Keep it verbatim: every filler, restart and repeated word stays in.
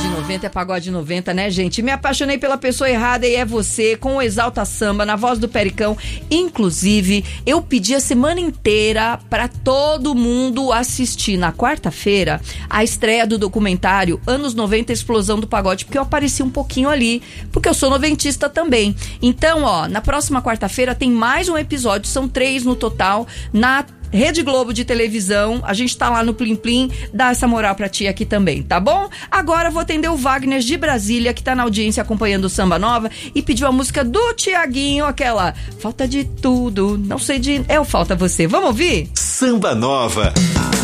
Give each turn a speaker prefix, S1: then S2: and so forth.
S1: Pagode noventa é Pagode noventa, né, gente? Me apaixonei pela pessoa errada e é você, com o Exalta Samba, na voz do Pericão. Inclusive, eu pedi a semana inteira pra todo mundo assistir na quarta-feira a estreia do documentário Anos noventa, Explosão do Pagode, porque eu apareci um pouquinho ali, porque eu sou noventista também. Então, ó, na próxima quarta-feira tem mais um episódio, são três no total, na Rede Globo de televisão, a gente tá lá no Plim Plim, dá essa moral pra ti aqui também, tá bom? Agora vou atender o Wagner de Brasília, que tá na audiência acompanhando o Samba Nova e pediu a música do Tiaguinho, aquela Falta de Tudo, não sei de... É o Falta Você, vamos ouvir?
S2: Samba Nova.